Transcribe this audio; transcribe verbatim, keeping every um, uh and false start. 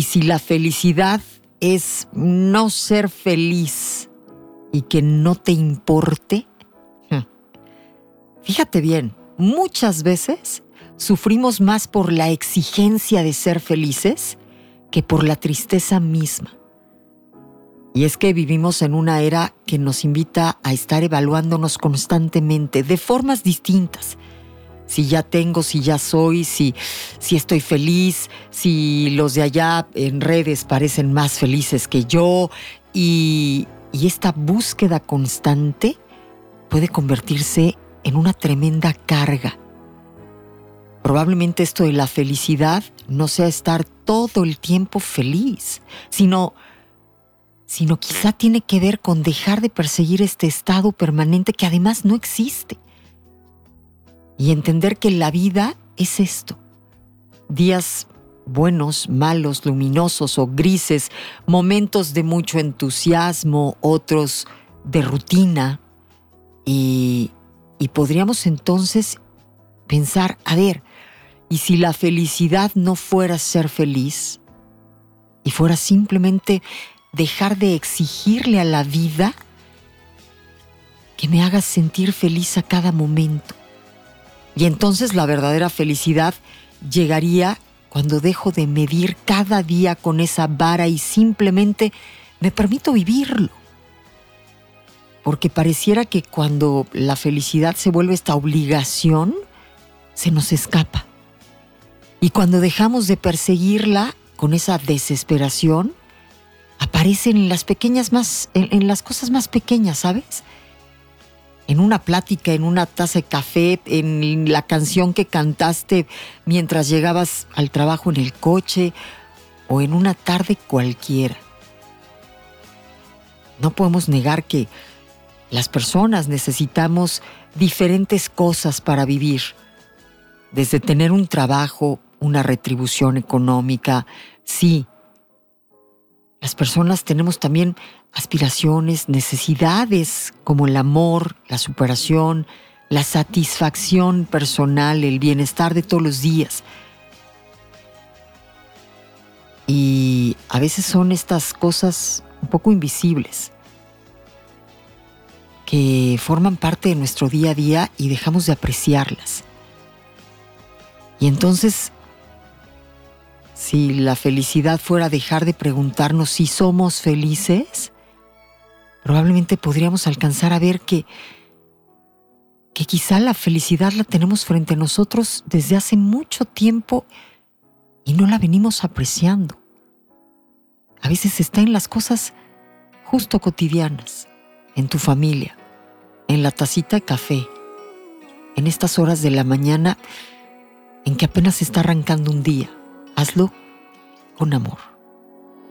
Y si la felicidad es no ser feliz y que no te importe, fíjate bien, muchas veces sufrimos más por la exigencia de ser felices que por la tristeza misma. Y es que vivimos en una era que nos invita a estar evaluándonos constantemente, de formas distintas. Si ya tengo, si ya soy, si, si estoy feliz, si los de allá en redes parecen más felices que yo. Y, y esta búsqueda constante puede convertirse en una tremenda carga. Probablemente esto de la felicidad no sea estar todo el tiempo feliz, sino, sino quizá tiene que ver con dejar de perseguir este estado permanente que además no existe. Y entender que la vida es esto. Días buenos, malos, luminosos o grises, momentos de mucho entusiasmo, otros de rutina. Y, y podríamos entonces pensar, a ver, ¿y si la felicidad no fuera ser feliz? Y fuera simplemente dejar de exigirle a la vida que me haga sentir feliz a cada momento. Y entonces la verdadera felicidad llegaría cuando dejo de medir cada día con esa vara y simplemente me permito vivirlo. Porque pareciera que cuando la felicidad se vuelve esta obligación, se nos escapa. Y cuando dejamos de perseguirla con esa desesperación, aparecen en las pequeñas más, en, en las cosas más pequeñas, ¿sabes? En una plática, en una taza de café, en la canción que cantaste mientras llegabas al trabajo en el coche o en una tarde cualquiera. No podemos negar que las personas necesitamos diferentes cosas para vivir. Desde tener un trabajo, una retribución económica, sí. Las personas tenemos también aspiraciones, necesidades como el amor, la superación, la satisfacción personal, el bienestar de todos los días. Y a veces son estas cosas un poco invisibles que forman parte de nuestro día a día y dejamos de apreciarlas. Y entonces, si la felicidad fuera dejar de preguntarnos si somos felices, probablemente podríamos alcanzar a ver que, que quizá la felicidad la tenemos frente a nosotros desde hace mucho tiempo y no la venimos apreciando. A veces está en las cosas justo cotidianas, en tu familia, en la tacita de café, en estas horas de la mañana en que apenas está arrancando un día. Hazlo con amor.